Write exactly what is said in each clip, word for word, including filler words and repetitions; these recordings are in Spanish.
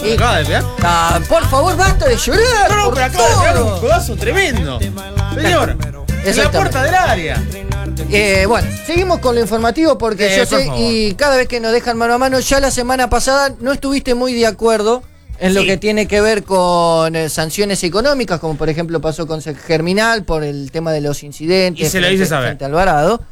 Y, acaba de pegar. Ah, por favor, basta de llorar. No, no, por pero acaba de pegar todo. un codazo tremendo. Señor, en la Exactamente. puerta del área. Eh, bueno, seguimos con lo informativo porque Eh, yo por sé, favor. y cada vez que nos dejan mano a mano, ya la semana pasada no estuviste muy de acuerdo en lo Sí. que tiene que ver con eh, sanciones económicas, como por ejemplo pasó con Germinal por el tema de los incidentes Y se lo frente- hice saber. frente a Alvarado.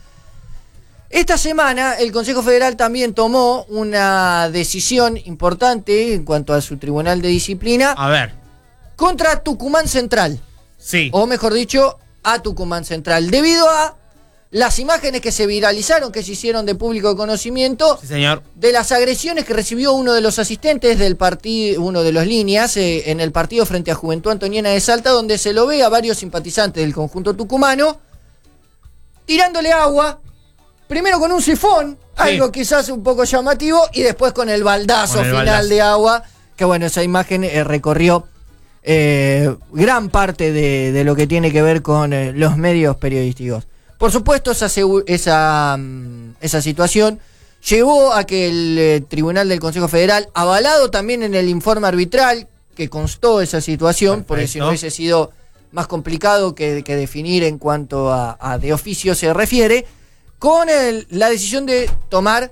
Esta semana el Consejo Federal también tomó una decisión importante en cuanto a su tribunal de disciplina A ver, contra Tucumán Central, sí. o mejor dicho, a Tucumán Central, debido a las imágenes que se viralizaron, que se hicieron de público conocimiento, Sí, señor. de las agresiones que recibió uno de los asistentes del partido, uno de los líneas, eh, en el partido frente a Juventud Antoniana de Salta, donde se lo ve a varios simpatizantes del conjunto tucumano tirándole agua, primero con un sifón, Sí. algo quizás un poco llamativo, y después con el baldazo Con el final baldazo. de agua, que bueno, esa imagen eh, recorrió eh, gran parte de, de lo que tiene que ver con eh, los medios periodísticos. Por supuesto, esa, segu- esa, mm, esa situación llevó a que el eh, Tribunal del Consejo Federal, avalado también en el informe arbitral que constó esa situación, porque si no Perfecto. hubiese sido más complicado que, que definir en cuanto a, a de oficio se refiere, con el- la decisión de tomar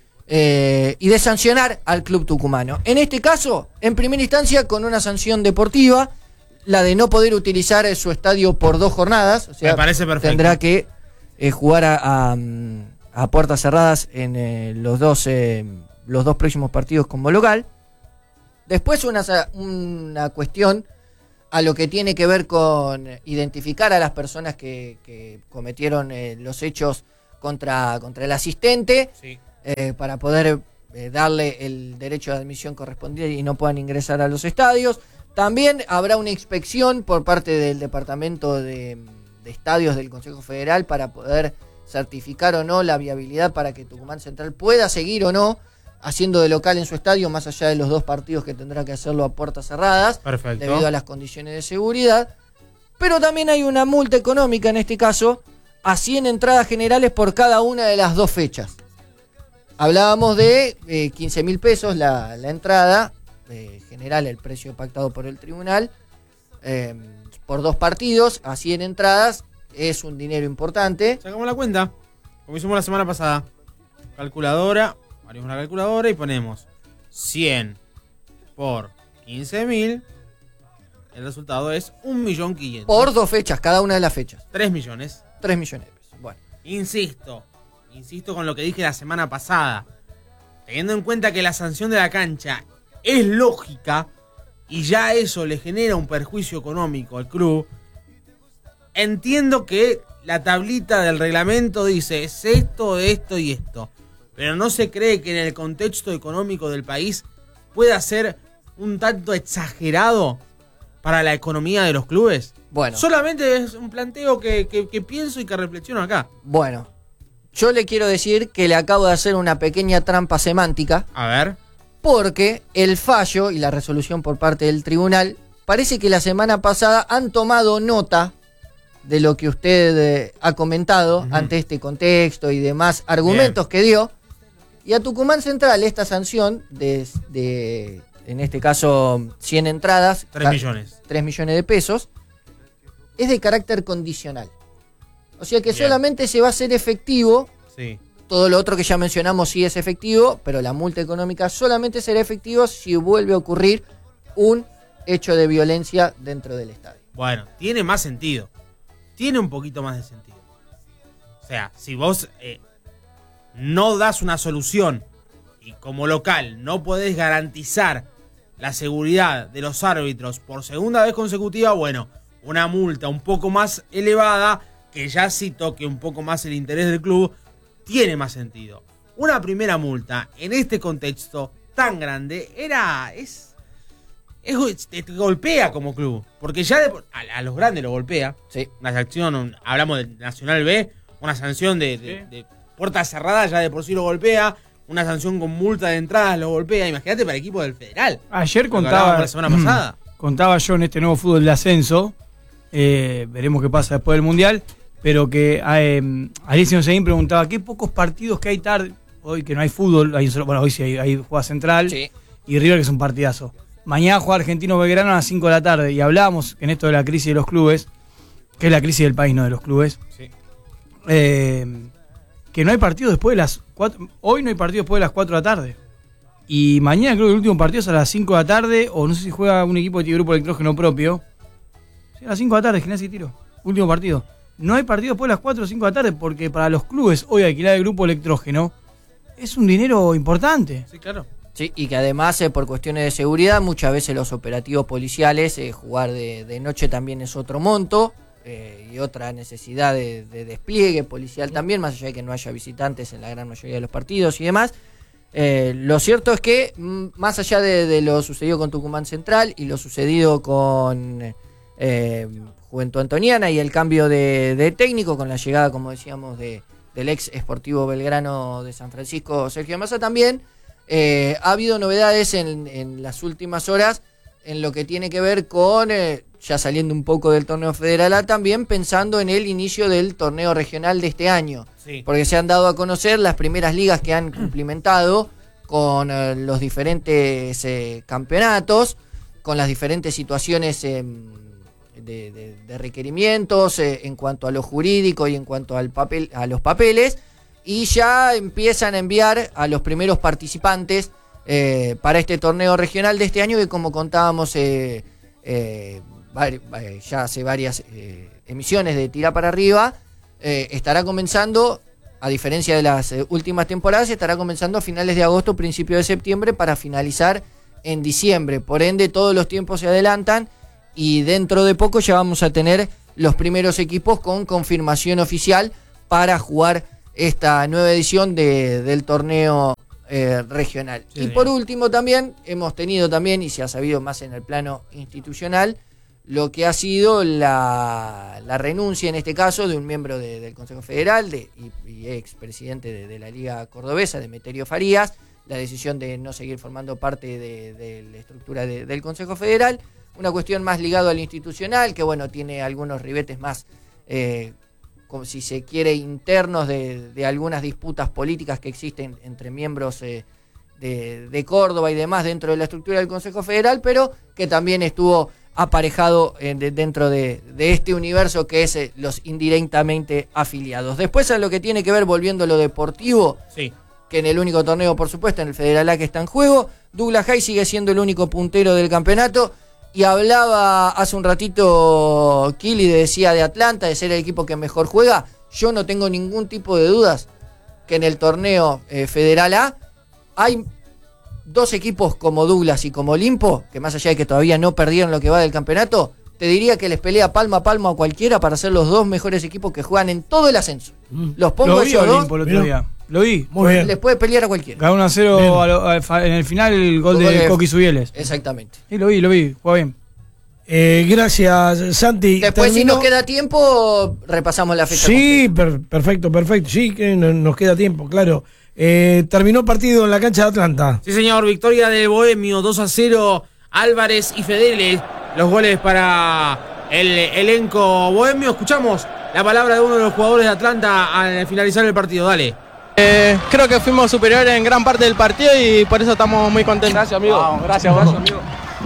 eh, y de sancionar al club tucumano. En este caso, en primera instancia, con una sanción deportiva, la de no poder utilizar eh, su estadio por dos jornadas. O sea, Me parece perfecto. tendrá que eh, jugar a, a, mm, a puertas cerradas en eh, los, dos, eh, los dos próximos partidos como local. Después una, sa- una cuestión a lo que tiene que ver con identificar a las personas que, que cometieron eh, los hechos contra, contra el asistente, Sí. eh, para poder eh, darle el derecho de admisión correspondiente y no puedan ingresar a los estadios. También habrá una inspección por parte del Departamento de, de Estadios del Consejo Federal para poder certificar o no la viabilidad para que Tucumán Central pueda seguir o no haciendo de local en su estadio, más allá de los dos partidos que tendrá que hacerlo a puertas cerradas, Perfecto. debido a las condiciones de seguridad. Pero también hay una multa económica en este caso a cien entradas generales por cada una de las dos fechas. Hablábamos de eh, quince mil pesos la, la entrada eh, general, el precio pactado por el tribunal, eh, por dos partidos, a cien entradas, es un dinero importante. Sacamos la cuenta, como hicimos la semana pasada. Calculadora, abrimos la calculadora y ponemos cien por quince mil. El resultado es un millón quinientos. Por dos fechas, cada una de las fechas. tres millones. tres millones de pesos. Bueno, Insisto, insisto con lo que dije la semana pasada. Teniendo en cuenta que la sanción de la cancha es lógica y ya eso le genera un perjuicio económico al club, entiendo que la tablita del reglamento dice es esto, esto y esto, pero no se cree que en el contexto económico del país pueda ser un tanto exagerado para la economía de los clubes. bueno. Solamente es un planteo que, que, que pienso y que reflexiono acá. Bueno, yo le quiero decir que le acabo de hacer una pequeña trampa semántica, A ver. porque el fallo y la resolución por parte del tribunal parece que la semana pasada han tomado nota de lo que usted eh, ha comentado Ujú. ante este contexto y demás argumentos que dio. Y a Tucumán Central esta sanción de, de en este caso cien entradas, tres millones. tres millones de pesos, es de carácter condicional. O sea que Bien. solamente se va a hacer efectivo. Sí. Todo lo otro que ya mencionamos sí es efectivo, pero la multa económica solamente será efectivo si vuelve a ocurrir un hecho de violencia dentro del estadio. Bueno, tiene más sentido. Tiene un poquito más de sentido. O sea, si vos eh, no das una solución y como local no podés garantizar la seguridad de los árbitros por segunda vez consecutiva, bueno, una multa un poco más elevada, que ya sí toque un poco más el interés del club, tiene más sentido. Una primera multa en este contexto tan grande era... es, es te, te golpea como club, porque ya de, a, a los grandes lo golpea. Sí. Una sanción, un- hablamos de Nacional B, una sanción de, de, Sí. de puertas cerradas ya de por sí lo golpea, una sanción con multa de entradas lo golpea. Imagínate para el equipo del Federal. Ayer Lo que hablábamos contaba, la semana pasada. contaba yo en este nuevo fútbol de ascenso, eh, veremos qué pasa después del Mundial, pero que eh, Alicia Seguín preguntaba qué pocos partidos que hay tarde, hoy que no hay fútbol, hay un solo- bueno, hoy sí hay, hay juega Central Sí. y River que es un partidazo. Mañana juega Argentino Belgrano a las cinco de la tarde. Y hablábamos en esto de la crisis de los clubes, que es la crisis del país, no de los clubes. Sí. Eh, que no hay partido después de las cuatro. Hoy no hay partido después de las cuatro de la tarde. Y mañana creo que el último partido es a las cinco de la tarde. O no sé si juega un equipo de grupo electrógeno propio. Sí, a las cinco de la tarde, Gimnasia y Tiro. Último partido. No hay partido después de las cuatro o cinco de la tarde. Porque para los clubes hoy alquilar el grupo electrógeno es un dinero importante. Sí, claro. Sí, y que además, eh, por cuestiones de seguridad, muchas veces los operativos policiales, eh, jugar de, de noche también es otro monto, eh, y otra necesidad de, de despliegue policial también, más allá de que no haya visitantes en la gran mayoría de los partidos y demás. Eh, lo cierto es que, m- más allá de, de lo sucedido con Tucumán Central y lo sucedido con eh, Juventud Antoniana y el cambio de, de técnico, con la llegada, como decíamos, de, del ex Sportivo Belgrano de San Francisco, Sergio Massa también, Eh, ha habido novedades en, en las últimas horas en lo que tiene que ver con, eh, ya saliendo un poco del torneo federal A, también pensando en el inicio del torneo regional de este año. Sí. Porque se han dado a conocer las primeras ligas que han cumplimentado con eh, los diferentes eh, campeonatos, con las diferentes situaciones eh, de, de, de requerimientos eh, en cuanto a lo jurídico y en cuanto al papel, a los papeles. Y ya empiezan a enviar a los primeros participantes eh, para este torneo regional de este año, que como contábamos eh, eh, ya hace varias eh, emisiones de Tira para Arriba, eh, estará comenzando, a diferencia de las eh, últimas temporadas, estará comenzando a finales de agosto, principios de septiembre, para finalizar en diciembre. Por ende, todos los tiempos se adelantan y dentro de poco ya vamos a tener los primeros equipos con confirmación oficial para jugar esta nueva edición de, del torneo eh, regional. Sí, y por último también hemos tenido también, y se ha sabido más en el plano institucional, lo que ha sido la, la renuncia en este caso de un miembro de, del Consejo Federal de, y, y expresidente de, de la Liga Cordobesa, Demeterio Farías, la decisión de no seguir formando parte de, de la estructura de, del Consejo Federal, una cuestión más ligada al institucional, que bueno, tiene algunos ribetes más eh, como si se quiere, internos de, de algunas disputas políticas que existen entre miembros eh, de, de Córdoba y demás dentro de la estructura del Consejo Federal, pero que también estuvo aparejado eh, de, dentro de, de este universo que es eh, los indirectamente afiliados. Después, a lo que tiene que ver, volviendo a lo deportivo, Sí. que en el único torneo, por supuesto, en el Federal A que está en juego, Douglas Haig sigue siendo el único puntero del campeonato. Y hablaba hace un ratito Kili, decía de Atlanta, de ser el equipo que mejor juega. Yo no tengo ningún tipo de dudas que en el torneo eh, Federal A hay dos equipos como Douglas y como Olimpo, que más allá de que todavía no perdieron lo que va del campeonato, te diría que les pelea palma a palma a cualquiera para ser los dos mejores equipos que juegan en todo el ascenso. Mm. Los pongo Lo vi yo dos, Olimpo el otro día. Lo vi. Muy bien. les puede pelear a cualquiera. Ganó uno a cero a lo- a- en el final el gol Gol de de- Coqui Subieles. Exactamente. Sí, lo vi, lo vi. Juega bien. Eh, gracias, Santi. Después, si Terminó- nos queda tiempo, repasamos la fecha. Sí, per- perfecto, perfecto. Sí, que no- nos queda tiempo, claro. Eh, terminó el partido en la cancha de Atlanta. Sí, señor, victoria del Bohemio, dos a cero, Álvarez y Fedele, los goles para el elenco bohemio. Escuchamos la palabra de uno de los jugadores de Atlanta al finalizar el partido, dale. Eh, creo que fuimos superiores en gran parte del partido y por eso estamos muy contentos. Gracias, amigo. Vamos, gracias, gracias, amigo.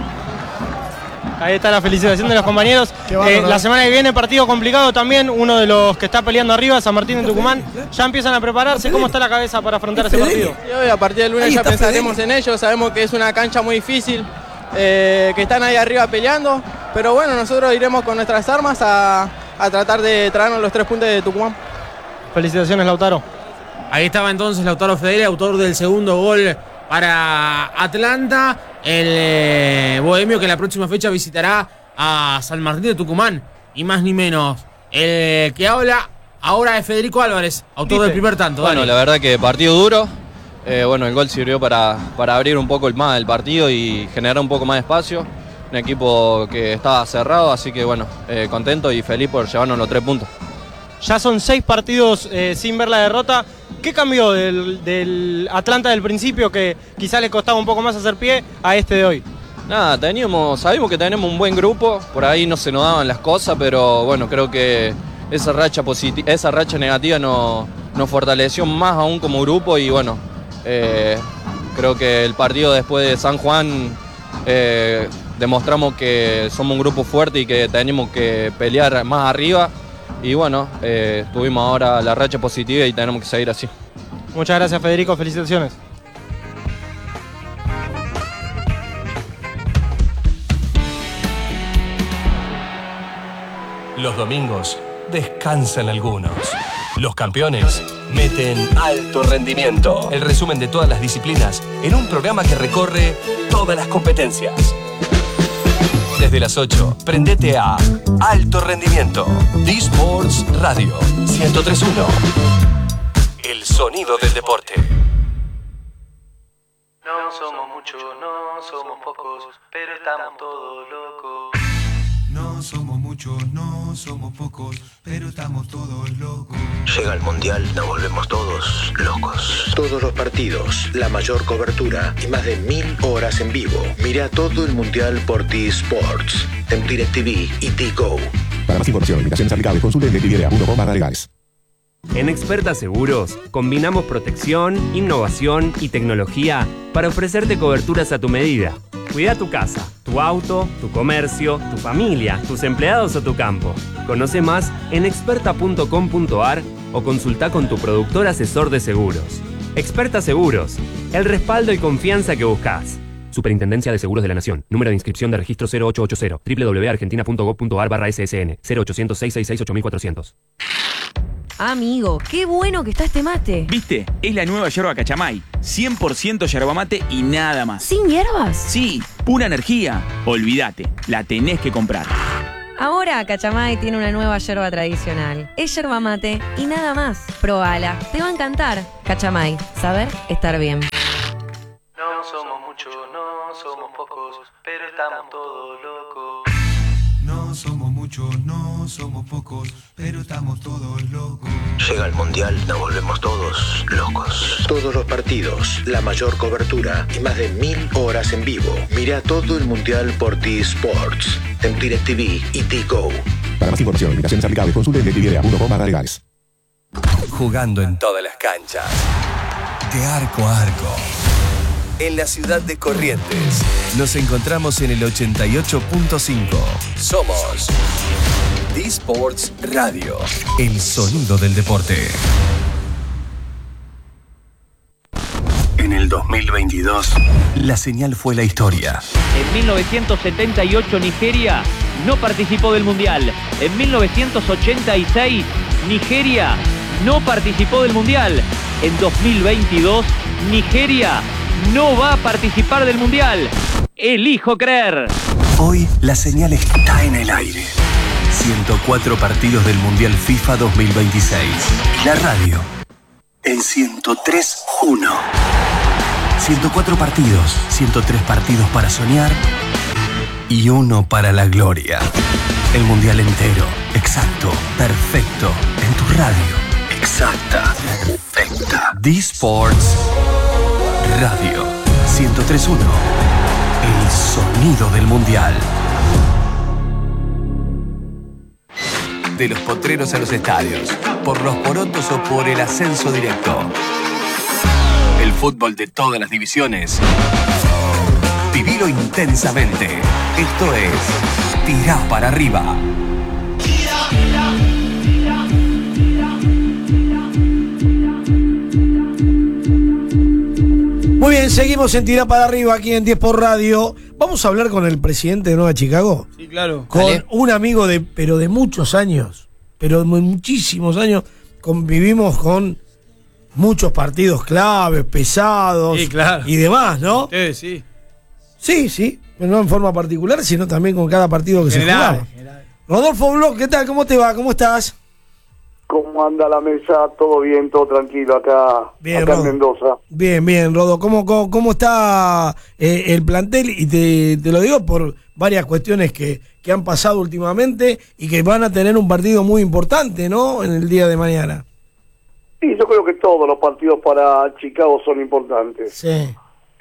Ahí está la felicitación de los compañeros. Eh, la semana que viene partido complicado también, uno de los que está peleando arriba, San Martín de Tucumán. Ya empiezan a prepararse. ¿Cómo está la cabeza para afrontar ese partido? Sí, hoy, a partir del lunes Ahí ya está pensaremos Fedele. en ellos. Sabemos que es una cancha muy difícil, eh, que están ahí arriba peleando. Pero bueno, nosotros iremos con nuestras armas a, a tratar de traernos los tres puntos de Tucumán. Felicitaciones, Lautaro. Ahí estaba entonces Lautaro Fedele, autor del segundo gol para Atlanta. El eh, Bohemio que en la próxima fecha visitará a San Martín de Tucumán. Y más ni menos. El que habla ahora es Federico Álvarez, autor Dice. del primer tanto. Bueno, Dale. la verdad que partido duro. Eh, bueno, el gol sirvió para, para abrir un poco el más el partido y generar un poco más de espacio. Un equipo que estaba cerrado, así que bueno, eh, contento y feliz por llevarnos los tres puntos. Ya son seis partidos eh, sin ver la derrota. ¿Qué cambió del, del Atlanta del principio, que quizá le costaba un poco más hacer pie, a este de hoy? Nada, teníamos, sabíamos que tenemos un buen grupo, por ahí no se nos daban las cosas, pero bueno, creo que esa racha positi- esa racha negativa nos, nos fortaleció más aún como grupo y bueno, eh, creo que el partido después de San Juan eh, demostramos que somos un grupo fuerte y que tenemos que pelear más arriba. Y bueno, eh, tuvimos ahora la racha positiva y tenemos que seguir así. Muchas gracias, Federico, felicitaciones. Los domingos descansan algunos. Los campeones meten alto rendimiento. El resumen de todas las disciplinas en un programa que recorre todas las competencias. Desde las ocho, prendete a Alto Rendimiento. D-Sports Radio ciento tres punto uno. El sonido del deporte. No somos muchos, no somos pocos, pero estamos todos locos. No somos muchos, no somos pocos, pero estamos todos locos. Llega el Mundial, nos volvemos todos locos. Todos los partidos, la mayor cobertura y más de mil horas en vivo. Mira todo el Mundial por T-Sports, en DirecTV y T-Go. Para más información, limitaciones aplicables, consulte en directv punto com barra legales. En Experta Seguros, combinamos protección, innovación y tecnología para ofrecerte coberturas a tu medida. Cuida tu casa, tu auto, tu comercio, tu familia, tus empleados o tu campo. Conoce más en experta punto com punto a r o consulta con tu productor asesor de seguros. Experta Seguros, el respaldo y confianza que buscas. Superintendencia de Seguros de la Nación. Número de inscripción de registro cero ocho ocho cero. doble u doble u doble u punto argentina punto gov punto a r barra S S N. cero ochocientos, seiscientos sesenta y seis, ocho mil cuatrocientos. Amigo, qué bueno que está este mate. ¿Viste? Es la nueva yerba Cachamay. cien por ciento yerba mate y nada más. ¿Sin hierbas? Sí, pura energía. Olvídate, la tenés que comprar. Ahora Cachamay tiene una nueva yerba tradicional. Es yerba mate y nada más. Probala, te va a encantar. Cachamay, saber estar bien. No somos muchos, no somos pocos, pero estamos todos locos. No somos muchos, no somos pocos, pero estamos todos locos. Llega el Mundial, nos volvemos todos locos. Todos los partidos, la mayor cobertura y más de mil horas en vivo. Mira todo el Mundial por T-Sports, en DirecTV y T-Go. Para más información, limitaciones aplicables, consulte en directv punto com barra legales. Jugando en todas las canchas. De arco a arco. En la ciudad de Corrientes. Nos encontramos en el ochenta y ocho punto cinco. Somos D-Sports Radio. El sonido del deporte. En el dos mil veintidós, la señal fue la historia. En mil novecientos setenta y ocho, Nigeria no participó del Mundial. En mil novecientos ochenta y seis, Nigeria no participó del Mundial. En dos mil veintidós, Nigeria no va a participar del Mundial. Elijo creer. Hoy la señal está en el aire. ciento cuatro partidos del Mundial FIFA dos mil veintiséis. La radio en ciento tres punto uno. ciento cuatro partidos, ciento tres partidos para soñar y uno para la gloria. El Mundial entero, exacto, perfecto, en tu radio. Exacta, perfecta. D-Sports Radio ciento tres punto uno. El sonido del Mundial. De los potreros a los estadios, por los porotos o por el ascenso directo. El fútbol de todas las divisiones. Vivilo intensamente. Esto es Tirá para arriba. Muy bien, seguimos en Tirá para arriba aquí en diez por Radio. Vamos a hablar con el presidente de Nueva Chicago. Sí, claro. Con Dale. un amigo de, pero de muchos años, pero de muchísimos años. Convivimos con muchos partidos claves, pesados Sí, claro. y demás, ¿no? Ustedes sí. Sí, sí, pero no en forma particular, sino también con cada partido que General, se jugaba. Rodolfo Bloch, ¿qué tal? ¿Cómo te va? ¿Cómo estás? ¿Cómo anda la mesa? Todo bien, todo tranquilo acá, Bien, acá en Rodo. Mendoza. Bien, bien, Rodo. ¿Cómo, cómo, cómo está eh, el plantel? Y te, te lo digo por varias cuestiones que, que han pasado últimamente y que van a tener un partido muy importante, ¿no? En el día de mañana. Sí, yo creo que todos los partidos para Chicago son importantes. Sí.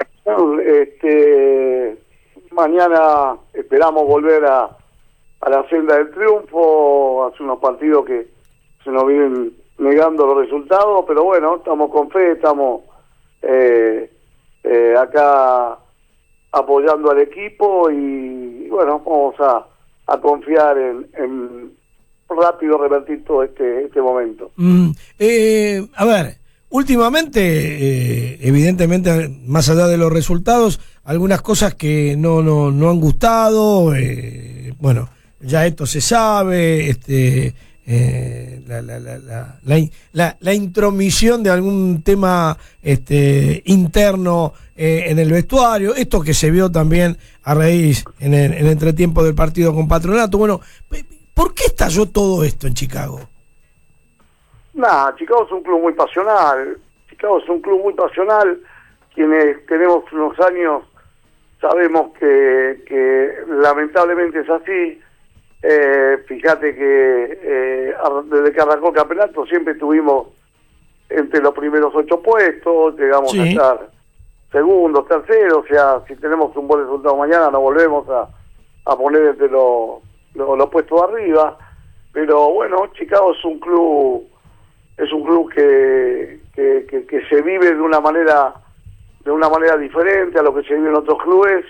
Este, mañana esperamos volver a, a la senda del triunfo. Hace unos partidos que se nos vienen negando los resultados, pero bueno, estamos con fe, estamos eh, eh, acá apoyando al equipo y, y bueno, vamos a, a confiar en, en rápido revertir todo este, este momento. Mm, eh, a ver, últimamente, eh, evidentemente, más allá de los resultados, algunas cosas que no, no, no han gustado, eh, bueno, ya esto se sabe, este, eh, la, la, la, la, la, la, la intromisión de algún tema este, interno eh, en el vestuario, esto que se vio también a raíz en el, en el entretiempo del partido con Patronato. Bueno, ¿por qué estalló todo esto en Chicago? Nah, Chicago es un club muy pasional, Chicago es un club muy pasional, quienes tenemos unos años sabemos que, que lamentablemente es así. Eh, fíjate que eh, desde que arrancó el campeonato siempre estuvimos entre los primeros ocho puestos, llegamos sí. a estar segundos, terceros, o sea, si tenemos un buen resultado mañana nos volvemos a, a poner entre los, los, los puestos de arriba, pero bueno, Chicago es un club es un club que, que, que, que se vive de una manera de una manera diferente a lo que se vive en otros clubes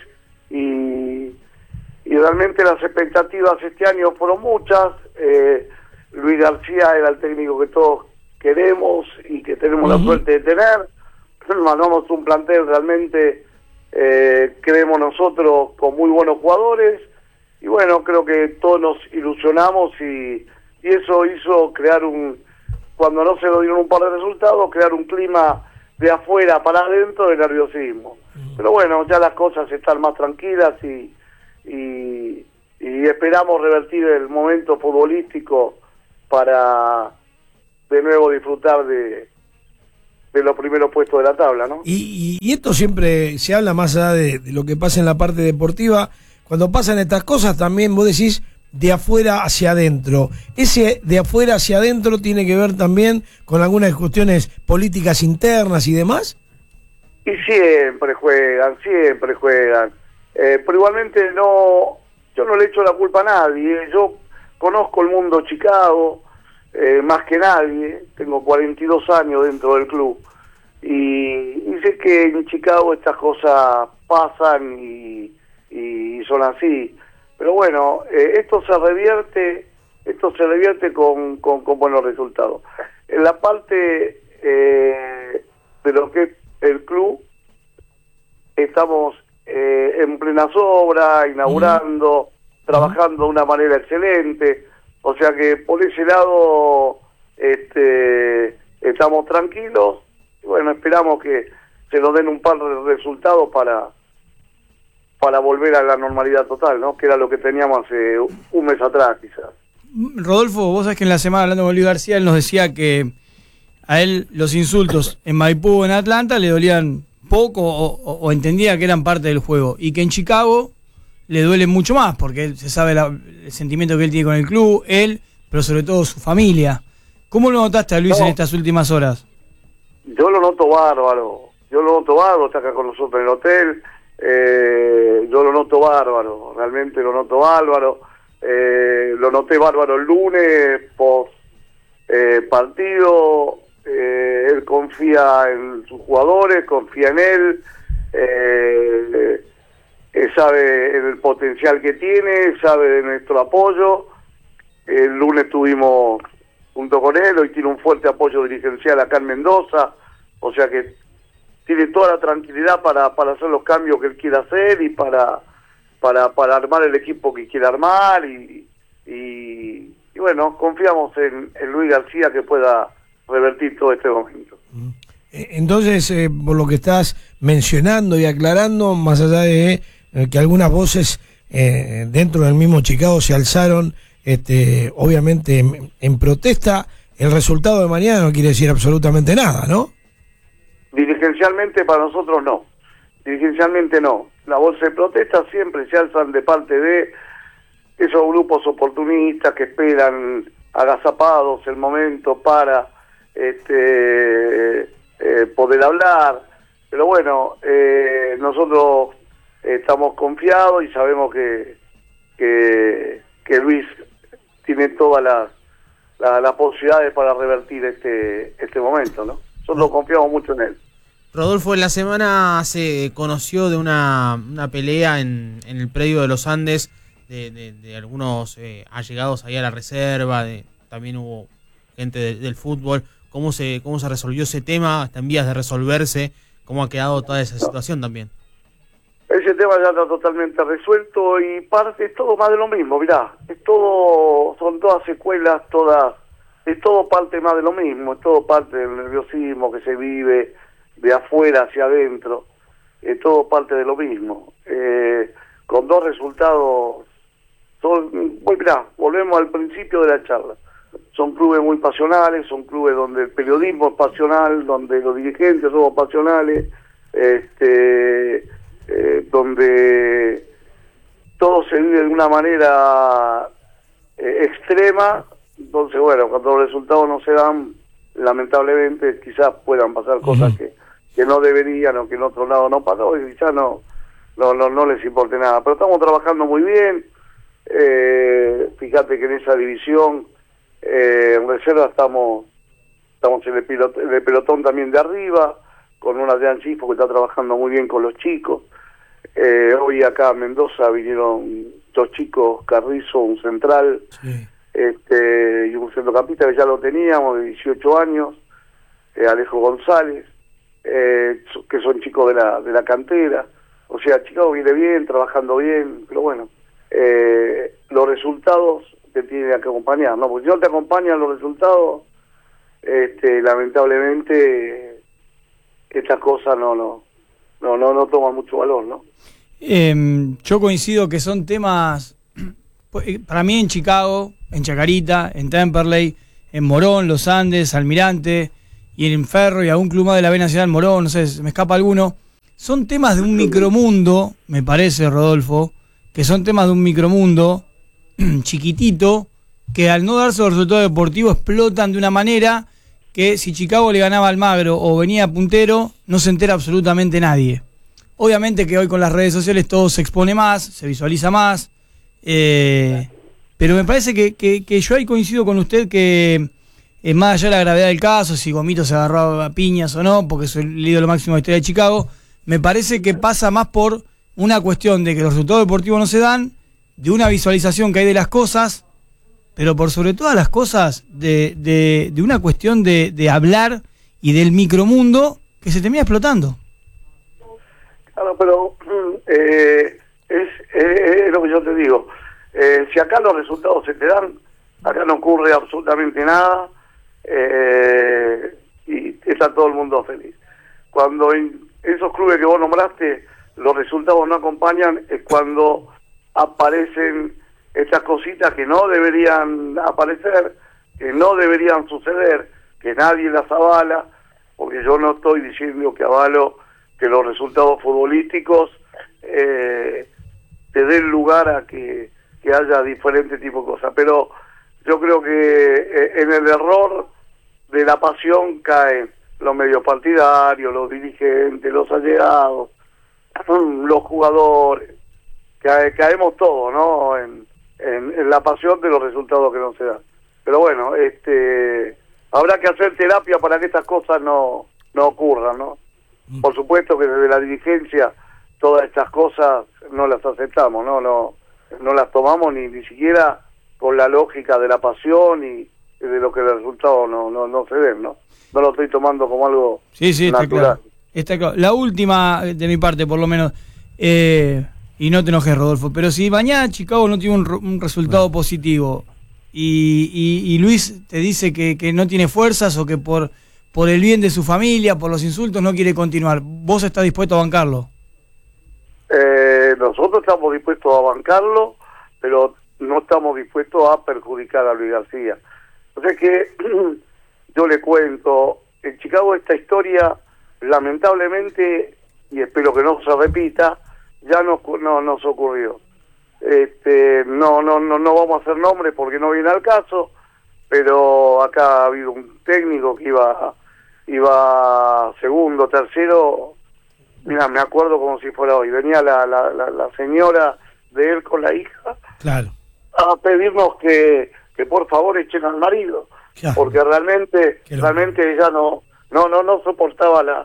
y y realmente las expectativas este año fueron muchas. eh, Luis García era el técnico que todos queremos y que tenemos uh-huh. la suerte de tener. Mandamos un plantel realmente, eh, creemos nosotros, con muy buenos jugadores y bueno, creo que todos nos ilusionamos y, y eso hizo crear un, cuando no se nos dieron un par de resultados, crear un clima de afuera para adentro de nerviosismo. Uh-huh. Pero bueno, ya las cosas están más tranquilas y Y, y esperamos revertir el momento futbolístico para de nuevo disfrutar de, de los primeros puestos de la tabla, ¿no? Y, y esto siempre se habla más allá de, de lo que pasa en la parte deportiva. Cuando pasan estas cosas también vos decís de afuera hacia adentro. Ese de afuera hacia adentro tiene que ver también con algunas cuestiones políticas internas y demás. Y siempre juegan, siempre juegan. Eh, pero igualmente no, yo no le echo la culpa a nadie. Yo conozco el mundo Chicago eh, más que nadie. Tengo cuarenta y dos años dentro del club y, y sé que en Chicago estas cosas pasan y, y son así. Pero bueno, eh, esto se revierte, esto se revierte con, con, con buenos resultados. En la parte eh, de lo que es el club estamos Eh, en plenas obras, inaugurando, mm. trabajando de una manera excelente, o sea que por ese lado este, estamos tranquilos, y bueno, esperamos que se nos den un par de resultados para para volver a la normalidad total, ¿no? Que era lo que teníamos hace un mes atrás, quizás. Rodolfo, vos sabés que en la semana hablando con Luis García, él nos decía que a él los insultos en Maipú o en Atlanta le dolían poco o, o, o entendía que eran parte del juego y que en Chicago le duele mucho más porque él se sabe la, el sentimiento que él tiene con el club, él, pero sobre todo su familia. ¿Cómo lo notaste a Luis no, en estas últimas horas? Yo lo noto bárbaro, yo lo noto bárbaro, está acá con nosotros en el hotel, eh, yo lo noto bárbaro, realmente lo noto bárbaro, eh, lo noté bárbaro el lunes, post eh, partido. Eh, él confía en sus jugadores, confía en él, eh, eh, sabe el potencial que tiene, sabe de nuestro apoyo. El lunes estuvimos junto con él, hoy tiene un fuerte apoyo dirigencial acá en Mendoza, o sea que tiene toda la tranquilidad para, para hacer los cambios que él quiera hacer y para, para, para armar el equipo que quiera armar y, y, y bueno, confiamos en, en Luis García que pueda revertir todo este momento. Entonces, eh, por lo que estás mencionando y aclarando, más allá de eh, que algunas voces eh, dentro del mismo Chicago se alzaron, este, obviamente en, en protesta, el resultado de mañana no quiere decir absolutamente nada, ¿no? Dirigencialmente para nosotros no, dirigencialmente no. La voz de protesta siempre se alzan de parte de esos grupos oportunistas que esperan agazapados el momento para este eh, poder hablar, pero bueno, eh, nosotros estamos confiados y sabemos que que, que Luis tiene todas las la, la posibilidades para revertir este este momento, ¿no? Nosotros confiamos mucho en él. Rodolfo, en la semana se conoció de una, una pelea en, en el predio de los Andes de, de, de algunos eh, allegados ahí a la reserva, de, también hubo gente de, del fútbol. ¿Cómo se, cómo se resolvió ese tema? ¿Está en vías de resolverse? ¿Cómo ha quedado toda esa situación también? Ese tema ya está totalmente resuelto y parte es todo más de lo mismo, mirá, es todo, son todas secuelas, todas, es todo parte más de lo mismo, es todo parte del nerviosismo que se vive de afuera hacia adentro, es todo parte de lo mismo, eh, con dos resultados, son, bueno, mirá, volvemos al principio de la charla, son clubes muy pasionales, son clubes donde el periodismo es pasional, donde los dirigentes somos pasionales, este... Eh, donde todo se vive de una manera eh, extrema, entonces bueno, cuando los resultados no se dan, lamentablemente quizás puedan pasar cosas que, que no deberían o que en otro lado no pasó y quizás no, no, no, no les importe nada, pero estamos trabajando muy bien, eh, fíjate que en esa división eh, en reserva estamos estamos en el, pilot, en el pelotón también de arriba, con una de Chifo que está trabajando muy bien con los chicos. Eh, hoy acá en Mendoza vinieron dos chicos, Carrizo, un central, sí. este y un centrocampista que ya lo teníamos, de dieciocho años, eh, Alejo González, eh, que son chicos de la de la cantera. O sea, Chicago viene bien, trabajando bien, pero bueno, eh, los resultados te tienen que acompañar, ¿no? Porque si no te acompañan los resultados, este lamentablemente estas cosas no no no no no toman mucho valor, ¿no? Eh, yo coincido que son temas, para mí en Chicago, en Chacarita, en Temperley, en Morón, Los Andes, Almirante, y en Ferro y algún club más de la B Nacional, Morón, no sé, se me escapa alguno, son temas de un micromundo, me parece, Rodolfo, que son temas de un micromundo chiquitito, que al no darse los resultados deportivos explotan de una manera que si Chicago le ganaba al Almagro o venía puntero, no se entera absolutamente nadie. Obviamente que hoy con las redes sociales todo se expone más, se visualiza más, eh, pero me parece que, que, que yo ahí coincido con usted que eh, más allá de la gravedad del caso, si Gomito se agarró a piñas o no, porque es el ídolo máximo de la historia de Chicago, me parece que pasa más por una cuestión de que los resultados deportivos no se dan, de una visualización que hay de las cosas, pero por sobre todas las cosas de, de, de una cuestión de, de hablar y del micromundo que se termina explotando. Claro, pero eh, es, eh, es lo que yo te digo. Eh, si acá los resultados se te dan, acá no ocurre absolutamente nada eh, y está todo el mundo feliz. Cuando en esos clubes que vos nombraste los resultados no acompañan, es cuando aparecen estas cositas que no deberían aparecer, que no deberían suceder, que nadie las avala, porque yo no estoy diciendo que avalo que los resultados futbolísticos eh, te den lugar a que, que haya diferentes tipos de cosas, pero yo creo que eh, en el error de la pasión caen los medios partidarios, los dirigentes, los allegados, los jugadores, Cae, caemos todos, ¿no? En, en, en la pasión de los resultados que no se dan. Pero bueno, este habrá que hacer terapia para que estas cosas no, no ocurran, ¿no? Por supuesto que desde la dirigencia todas estas cosas no las aceptamos, no no no las tomamos ni ni siquiera con la lógica de la pasión y de lo que el resultado no no no se den, ¿no? No lo estoy tomando como algo sí, sí, natural. Está claro. Está claro. La última de mi parte, por lo menos, eh, y no te enojes, Rodolfo, pero si mañana Chicago no tiene un, un resultado bueno. positivo y, y, y Luis te dice que, que no tiene fuerzas o que por por el bien de su familia, por los insultos, no quiere continuar, ¿vos estás dispuesto a bancarlo? Eh, nosotros estamos dispuestos a bancarlo, pero no estamos dispuestos a perjudicar a Luis García. O sea que yo le cuento, en Chicago esta historia, lamentablemente, y espero que no se repita, ya no, no nos ocurrió. Este, no, no, no, no vamos a hacer nombres porque no viene al caso, pero acá ha habido un técnico que iba iba segundo, tercero, mira, me acuerdo como si fuera hoy, venía la, la, la, la señora de él con la hija claro. a pedirnos que, que por favor echen al marido, claro. porque realmente realmente ella no no no no soportaba la,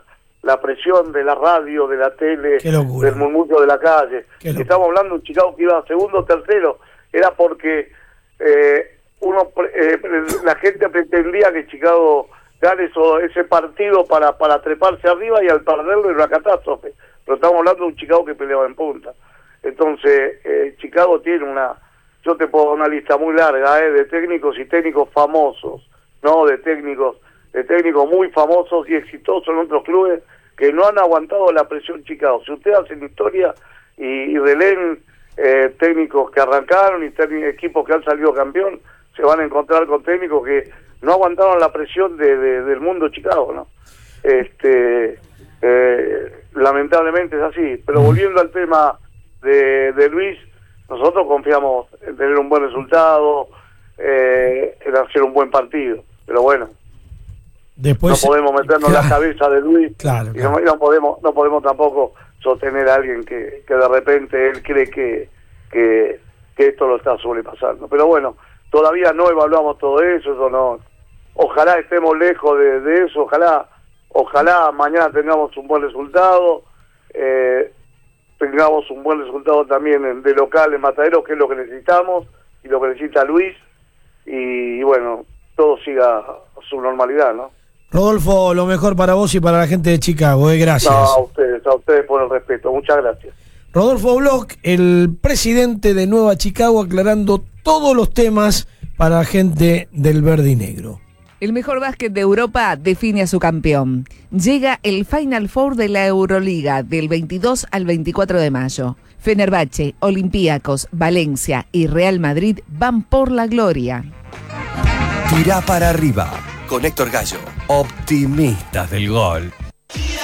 la presión de la radio, de la tele, del murmullo de la calle. Estamos hablando de un Chicago que iba segundo o tercero, era porque eh, uno eh, la gente pretendía que Chicago gane eso, ese partido para, para treparse arriba, y al perderlo era una catástrofe. Pero estamos hablando de un Chicago que peleaba en punta. Entonces, eh, Chicago tiene una, yo te puedo dar una lista muy larga eh, de técnicos y técnicos famosos, no de técnicos, de técnicos muy famosos y exitosos en otros clubes que no han aguantado la presión Chicago. Si ustedes hacen historia y, y releen eh, técnicos que arrancaron y equipos que han salido campeón, se van a encontrar con técnicos que no aguantaron la presión de, de, del mundo Chicago, ¿no? Este, eh, lamentablemente es así. Pero volviendo al tema de, de Luis, nosotros confiamos en tener un buen resultado, eh, en hacer un buen partido. Pero bueno, después no podemos meternos en claro, la cabeza de Luis, claro, y claro. no, y no podemos no podemos tampoco sostener a alguien que, que de repente él cree que, que, que esto lo está sobrepasando. Pero bueno, todavía no evaluamos todo eso, eso no. Ojalá estemos lejos de, de eso, ojalá ojalá mañana tengamos un buen resultado, eh, tengamos un buen resultado también en, de local en Matadero, que es lo que necesitamos y lo que necesita Luis, y, y bueno, todo siga a su normalidad, ¿no? Rodolfo, lo mejor para vos y para la gente de Chicago, eh, gracias. No, a ustedes, a ustedes por el respeto, muchas gracias. Rodolfo Bloch, el presidente de Nueva Chicago, aclarando todos los temas para la gente del verde y negro. El mejor básquet de Europa define a su campeón. Llega el Final Four de la Euroliga del veintidós al veinticuatro de mayo. Fenerbahce, Olympiacos, Valencia y Real Madrid van por la gloria. Tirá para arriba con Héctor Gallo, optimistas del gol.